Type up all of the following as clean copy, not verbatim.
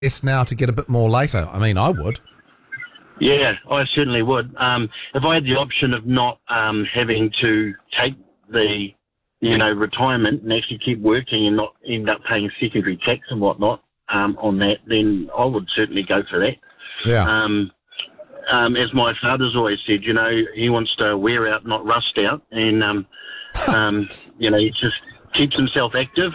invest now to get a bit more later? I mean, I would. Yeah, I certainly would. If I had the option of not having to take the, retirement and actually keep working and not end up paying secondary tax and whatnot on that, then I would certainly go for that. Yeah. As my father's always said, he wants to wear out, not rust out, and he just keeps himself active.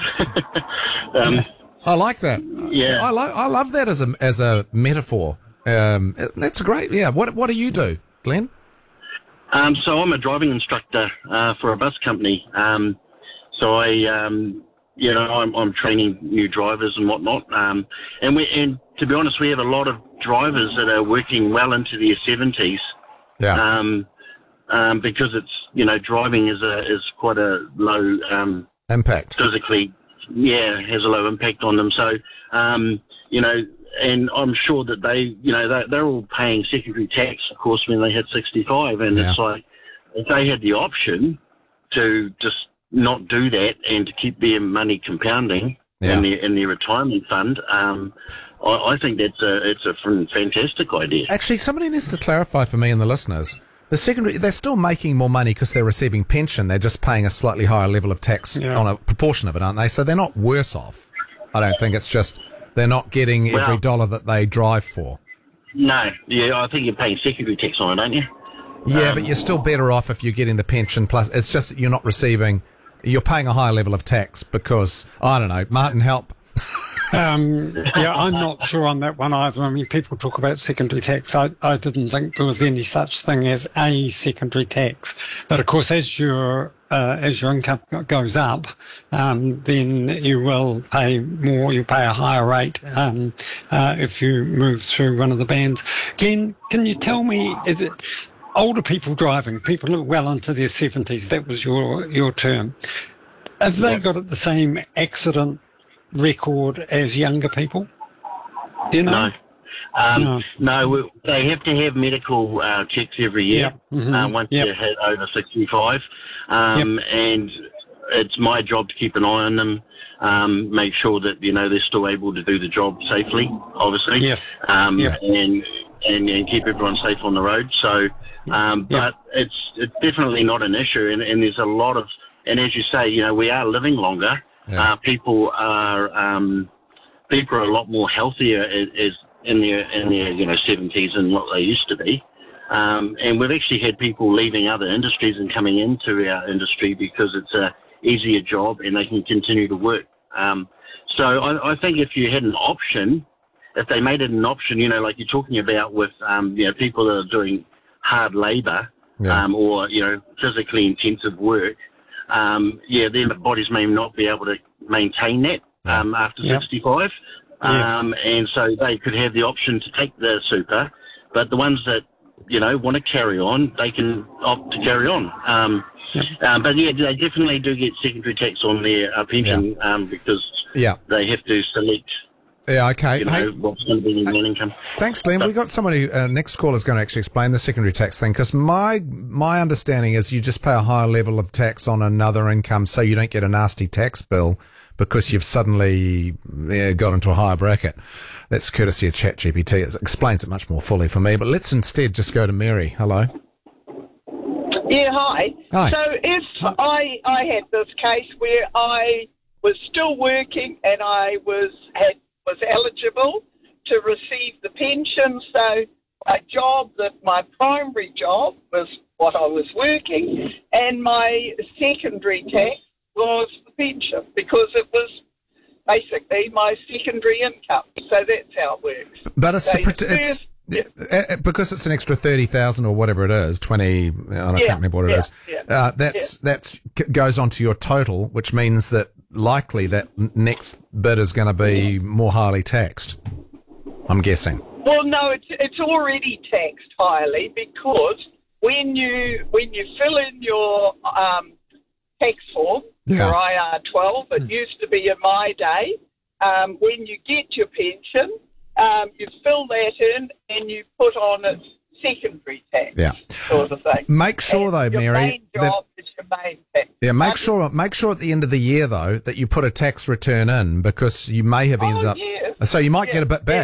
I like that. Yeah, I love that as a metaphor. That's great. Yeah. What do you do, Glenn? So I'm a driving instructor for a bus company. So I'm training new drivers and whatnot. And to be honest, we have a lot of drivers that are working well into their 70s. Yeah. Because it's driving is quite a low impact physically. Yeah, has a low impact on them. So and I'm sure that they're all paying secondary tax, of course, when they hit 65. And it's like, if they had the option to just not do that and to keep their money compounding in their retirement fund, I think it's a fantastic idea. Actually, somebody needs to clarify for me and the listeners. The secondary, they're still making more money because they're receiving pension. They're just paying a slightly higher level of tax on a proportion of it, aren't they? So they're not worse off. I don't think. It's just they're not getting every dollar that they drive for. No, I think you're paying secondary tax on it, aren't you? Yeah, but you're still better off if you're getting the pension plus. It's just that you're not receiving. You're paying a higher level of tax because I don't know. Martin, help. I'm not sure on that one either. I mean, people talk about secondary tax. I didn't think there was any such thing as a secondary tax. But of course, as your income goes up, then you will pay more. You pay a higher rate if you move through one of the bands. Glenn, can you tell me, is it older people driving, people who are well into their 70s? That was your term. Have they got the same accident record as younger people? Do you know? No, they have to have medical checks every year once they hit over 65. And it's my job to keep an eye on them, make sure that, they're still able to do the job safely, obviously. Yes. And keep everyone safe on the road. So, but it's definitely not an issue. And there's a lot of, and as you say, we are living longer. Yeah. People are a lot more healthier as in their 70s than what they used to be. And we've actually had people leaving other industries and coming into our industry because it's a easier job and they can continue to work. So I think if you had an option, if they made it an option, like you're talking about with people that are doing hard labour or physically intensive work. Their bodies may not be able to maintain that after 65. And so they could have the option to take the super, but the ones that, want to carry on, they can opt to carry on. But they definitely do get secondary tax on their pension because they have to select. Yeah, okay. What's going to be their income. Thanks, Glenn. We got somebody, next caller is going to actually explain the secondary tax thing, because my understanding is you just pay a higher level of tax on another income so you don't get a nasty tax bill because you've suddenly got into a higher bracket. That's courtesy of ChatGPT. It explains it much more fully for me. But let's instead just go to Mary. Hello. Yeah, hi. Hi. So if I had this case where I was still working and I was eligible to receive the pension, so my primary job was what I was working, and my secondary tax was the pension because it was basically my secondary income. So that's how it works. But because it's an extra 30,000 or whatever it is, 20. I can't remember what it is. That's goes onto your total, which means that likely that next bid is going to be more highly taxed, I'm guessing. Well, no, it's already taxed highly because when you fill in your tax form for IR12, it used to be in my day, when you get your pension, you fill that in and you put on its secondary tax, sort of thing. Make sure, though, your Mary, main job is your main tax. Yeah, make sure at the end of the year, though, that you put a tax return in, because you may have ended up. Yes. So you might get a bit back.